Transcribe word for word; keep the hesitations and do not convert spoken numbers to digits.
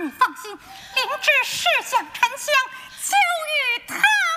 放心，灵芝是向沉香，交与他。